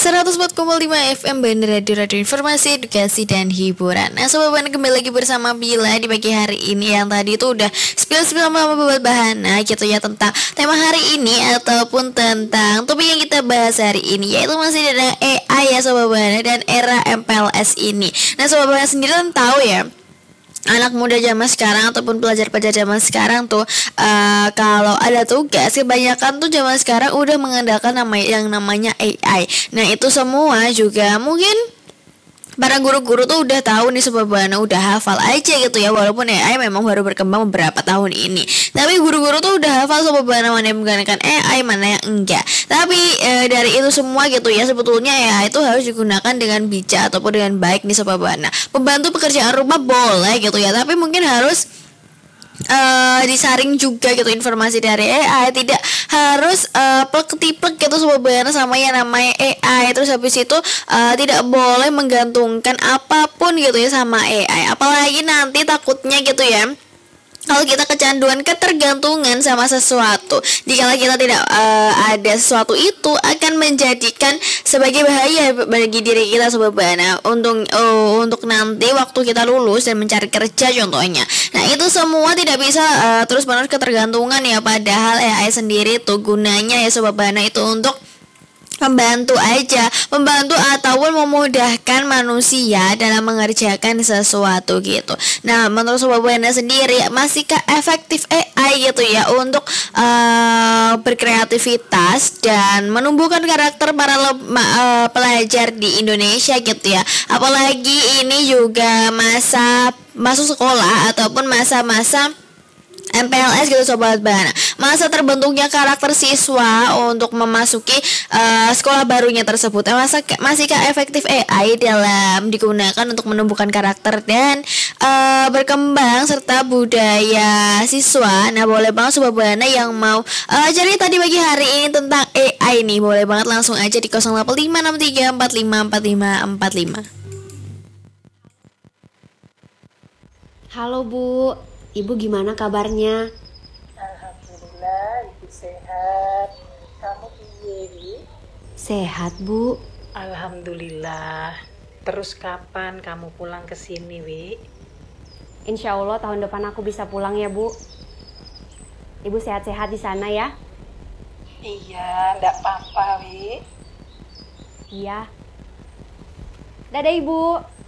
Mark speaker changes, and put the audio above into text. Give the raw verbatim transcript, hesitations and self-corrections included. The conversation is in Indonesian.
Speaker 1: seratus empat koma lima F M Bandar Radio, Radio Informasi, Edukasi, dan Hiburan. Nah Sobat Bahana, kembali lagi bersama Bila di pagi hari ini. Yang tadi itu udah spill-spill sama buat Bahana gitu ya, tentang tema hari ini ataupun tentang topik yang kita bahas hari ini, yaitu masih ada A I ya Sobat Bahana, dan era M P L S ini. Nah Sobat Bahana sendiri kan tahu ya, anak muda zaman sekarang ataupun pelajar-pelajar zaman sekarang tuh uh, kalau ada tugas, kebanyakan tuh zaman sekarang udah mengandalkan nama yang namanya A I. Nah itu semua juga mungkin para guru-guru tuh udah tahu nih Sobat Bahana, udah hafal aja gitu ya, walaupun A I memang baru berkembang beberapa tahun ini. Tapi guru-guru tuh udah hafal Sobat Bahana, mana yang menggunakan A I, mana yang enggak. Tapi e, dari itu semua gitu ya, sebetulnya A I itu harus digunakan dengan bijak ataupun dengan baik nih Sobat Bahana. Pembantu pekerjaan rumah boleh gitu ya, tapi mungkin harus Uh, disaring juga gitu informasi dari A I, tidak harus uh, plek-tiplek gitu Sobat Bahana sama yang namanya A I. Terus habis itu uh, tidak boleh menggantungkan apapun gitu ya sama A I, apalagi nanti takutnya gitu ya, kalau kita kecanduan, ketergantungan sama sesuatu, jika kita tidak uh, ada sesuatu itu akan menjadikan sebagai bahaya bagi diri kita Sobat Bahana untuk uh, untuk nanti waktu kita lulus dan mencari kerja contohnya. Nah itu semua tidak bisa uh, terus menerus ketergantungan ya, padahal A I sendiri tuh gunanya ya Sobat Bahana itu untuk membantu aja, membantu ataupun memudahkan manusia dalam mengerjakan sesuatu gitu. Nah menurut Sobat Bahana sendiri, masihkah efektif A I gitu ya untuk uh, berkreativitas dan menumbuhkan karakter para le- ma- uh, pelajar di Indonesia gitu ya, apalagi ini juga masa masuk sekolah ataupun masa-masa M P L S gitu Sobat Bahana, masa terbentuknya karakter siswa untuk memasuki uh, sekolah barunya tersebut. Masa, masihkah efektif A I dalam digunakan untuk menumbuhkan karakter dan uh, berkembang serta budaya siswa? Nah boleh banget Sobat Bahana yang mau uh, cerita di pagi hari ini tentang A I nih, boleh banget langsung aja di nol delapan lima enam tiga empat lima empat lima empat lima.
Speaker 2: Halo Bu, Ibu gimana kabarnya?
Speaker 3: Alhamdulillah, Ibu sehat. Kamu piye, Wi?
Speaker 2: Sehat Bu.
Speaker 3: Alhamdulillah. Terus kapan kamu pulang ke sini, Wi?
Speaker 2: Insya Allah tahun depan aku bisa pulang ya Bu. Ibu sehat-sehat di sana ya?
Speaker 3: Iya, enggak apa-apa, Wi.
Speaker 2: Iya. Dadah Ibu.